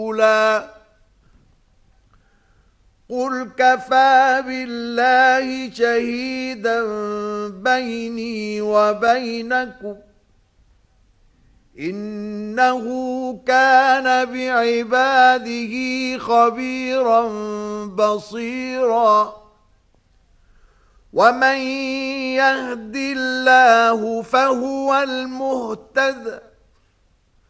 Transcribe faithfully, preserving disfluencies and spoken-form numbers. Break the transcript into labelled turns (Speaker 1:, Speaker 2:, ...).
Speaker 1: قل كفى بالله شهيدا بيني وبينكم إنه كان بعباده خبيرا بصيرا ومن يهد الله فهو المهتد